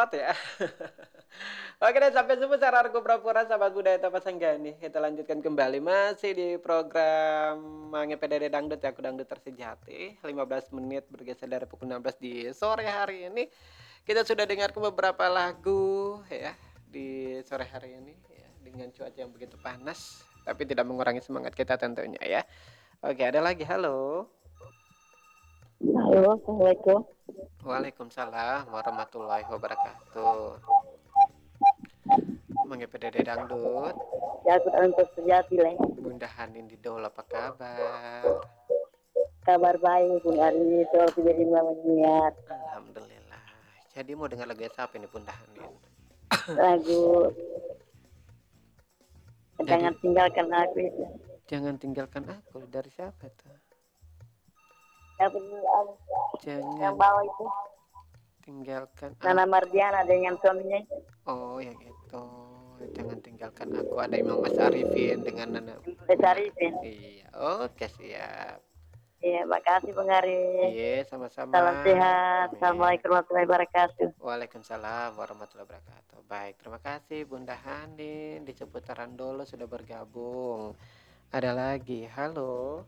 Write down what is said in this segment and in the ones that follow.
repot ya. Oke deh, sampai jumpa secara Argo Pura-Pura sahabat budaya Tapas Sanggani. Kita lanjutkan kembali masih di program Mange PDD Dangdut ya, aku Dangdut Tersejati. 15 menit bergeser dari pukul 16 di sore hari ini. Kita sudah dengarkan beberapa lagu ya di sore hari ini ya, dengan cuaca yang begitu panas, tapi tidak mengurangi semangat kita tentunya ya. Oke, ada lagi. Halo. Halo, Assalamualaikum. Waalaikumsalam warahmatullahi wabarakatuh. Mange PDD Dangdut. Ya, aku untuk sejati, Leng. Bunda Hanin di Dol, apa kabar? Kabar baik, Bung Ari. Soal tidak menyiar. Alhamdulillah. Jadi mau dengar lagu siapa ini Bunda Hanin? Lagu Jadi Jangan Tinggalkan Aku itu. jangan tinggalkan aku, dari siapa tuh? Yang, yang Jangan bawah itu. tinggalkan Nana aku. Mardiana dengan suaminya itu. Oh, yang itu. Jangan tinggalkan aku. Ada Imam Mas Arifin dengan Nana. Besaripin. Iya, oke siap. Iya, makasih Bung Ari. Iya, sama-sama. Salam sehat. Amin. Assalamualaikum warahmatullahi wabarakatuh. Waalaikumsalam warahmatullahi wabarakatuh. Baik, terima kasih Bunda Hanin di seputaran dulu sudah bergabung. Ada lagi, halo.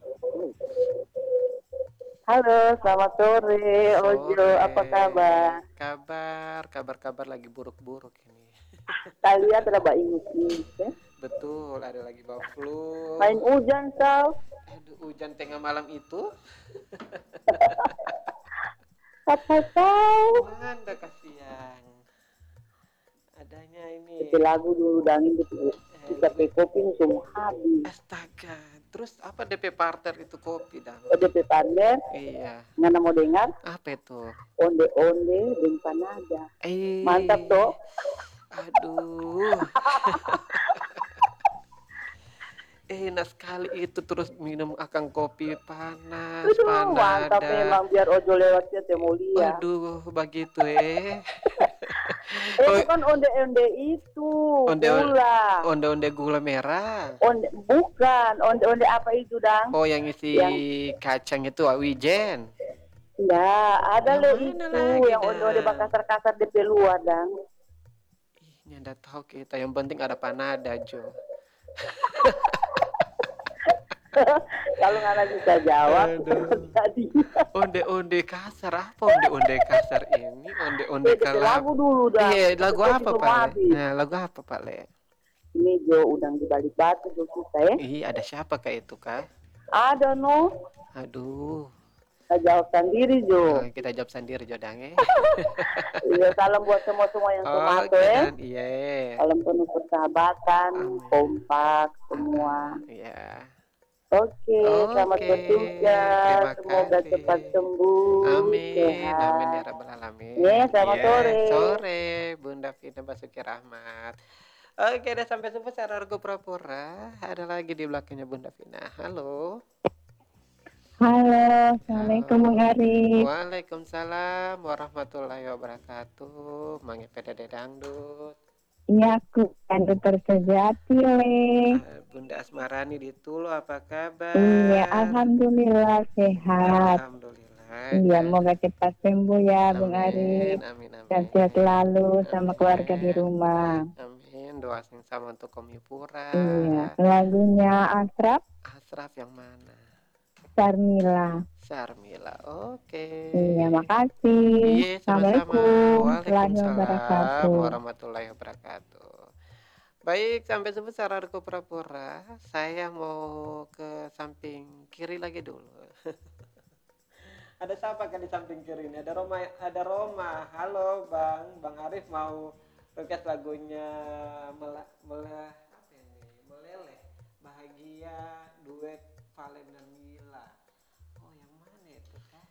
Halo, selamat sore. Ojo, Sore. apa kabar? Kabar lagi buruk-buruk ini. Kalian sudah baik ini. Betul, ada lagi bau flu. Main hujan, kau. Aduh, hujan tengah malam itu. Apa kau? Mana kasihan. Adanya ini. Itu lagu dulu dangin gitu. Kita kopi ini semua habis. Astaga, terus apa DP parter itu kopi dan? DP Pander, Iya. ngana mau dengar? Apa itu? Onde-onde dengan panada. Mantap toh. Aduh. Enak sekali itu, terus minum akang kopi panas, Aduh, mantap panada. memang biar ojo lewatnya teh mulia. Aduh, begitu Bukan onde-onde itu, gula. Onde-onde gula merah. Bukan, onde-onde apa itu, Dang? Oh, yang isi Yang kacang itu, wijen. ya, ada Yang le mana itu, lagi, yang onde-onde Dang? bakar-kasar DP luar, Dang. Ih, nyanda tahu kita. Yang penting ada panada, Jo. Kalau nggak bisa jawab, Aduh. tadi. Onde-onde kasar, apa onde-onde kasar ini? Onde-onde DP kalap. lagu dulu, Dang. Iya, lagu Kopi apa, belum Pak Le? habis. Nah, lagu apa, Pak Le? Ini Jo udang di balik batu Jo kita ya. Ih, ada siapa kah itu, Kak? Ada no. Aduh. Kita jawab sendiri Jo. Kita jawab sendiri, Jodang Iya, salam buat semua yang tomato Oke, ya. dan iya. Salam penuh persahabatan, Amin. kompak semua. Iya. Oke, selamat Oke, bertugas. terima Semoga kasih. cepat sembuh, Amin, amin ya sehat. rabbal alamin. Ya, selamat Iya, sore. sore Bunda Vina Basuki Rahmat. Oke, udah sampai jumpa secara Argo Pura-Pura. Ada lagi di belakangnya Bunda Vina. Halo. Halo, Assalamualaikum Bung Arif. Waalaikumsalam warahmatullahi wabarakatuh. Mange PDD Dangdut. Iya, aku Dangdut Tersejati, Le. Bunda Asmarani di Tulo, apa Iya, kabar? alhamdulillah sehat. Alhamdulillah. Iya, moga cepat sembuh ya, Bung Amin, Arif. amin, Dan amin. sehat selalu sama keluarga di Amin. rumah. Amin. Doa yang sama untuk Komi Pura. Iya, lagunya Asraf, Asraf yang mana? Sarmila. Sarmila. Oke. Iya, makasih. Iya, sama-sama. Assalamualaikum warahmatullahi Waalaikumsalam wabarakatuh. warahmatullahi wabarakatuh. Baik, sampai jumpa secara Argo Pura-Pura. Saya mau ke samping kiri lagi dulu. Ada siapa kan di samping kiri ini? Ada Roma, ada Roma. Halo, Bang. Bang Arif mau request lagunya apa ini? Meleleh. Bahagia duet Valen dan Mila. Oh, yang mana itu, Kak?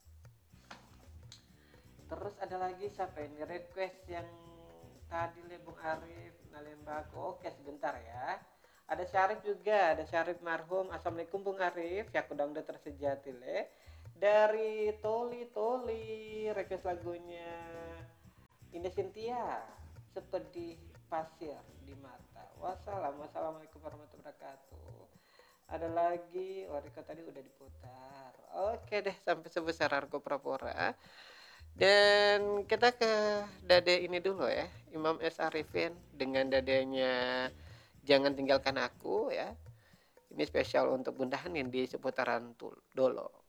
Terus ada lagi siapa ini? Request yang tadi le Bung Arif Nalembako. Oke, sebentar ya. Ada Syarif juga, ada Syarif marhum. Assalamualaikum Bung Arif, ya kudang udah tersejati le. Dari Toli request lagunya Ines Cynthia, seperti pasir di mata. Wassalamualaikum warahmatullahi wabarakatuh. Ada lagi, Wariko tadi udah diputar. Oke deh, sampai sebesar Argo Prapora. Dan kita ke dade ini dulu ya, Imam S. Arifin dengan dadenya Jangan Tinggalkan Aku ya. Ini spesial untuk Bunda Hanin di seputaran Dolo.